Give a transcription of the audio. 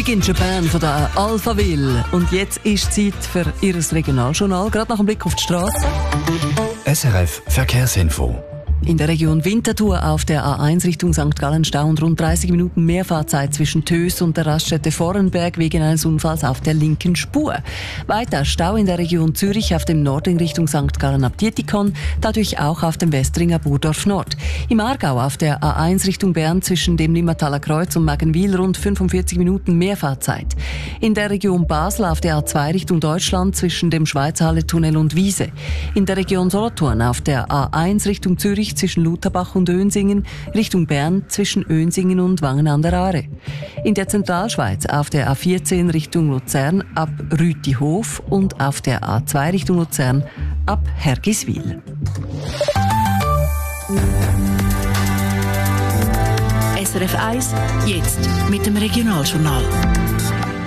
Begin Japan von der Alphaville. Und jetzt ist Zeit für Ihr Regionaljournal, gerade nach dem Blick auf die Straße. SRF Verkehrsinfo. In der Region Winterthur auf der A1 Richtung St. Gallen Stau und rund 30 Minuten Mehrfahrzeit zwischen Tös und der Raststätte Vorrenberg wegen eines Unfalls auf der linken Spur. Weiter Stau in der Region Zürich auf dem Nordring Richtung St. Gallen ab Dietikon, dadurch auch auf dem Westringer Burdorf Nord. Im Aargau auf der A1 Richtung Bern zwischen dem Limmertaler Kreuz und Magenwil rund 45 Minuten Mehrfahrzeit. In der Region Basel auf der A2 Richtung Deutschland zwischen dem Schweizerhalle-Tunnel und Wiese. In der Region Solothurn auf der A1 Richtung Zürich zwischen Lutherbach und Önsingen, Richtung Bern zwischen Önsingen und Wangen an der Aare. In der Zentralschweiz auf der A14 Richtung Luzern ab Rütihof und auf der A2 Richtung Luzern ab Hergiswil. SRF 1, jetzt mit dem Regionaljournal.